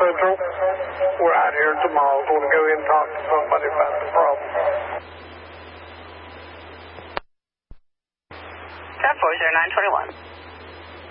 Central. We're out here tomorrow. Going to go in and talk to somebody about the problem. 10-40921.